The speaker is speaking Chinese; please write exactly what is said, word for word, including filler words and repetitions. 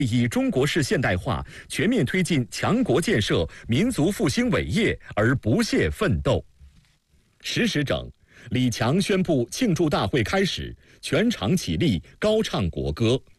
以中国式现代化全面推进强国建设、民族复兴伟业而不懈奋斗。十时整，李强宣布庆祝大会开始，全场起立高唱国歌。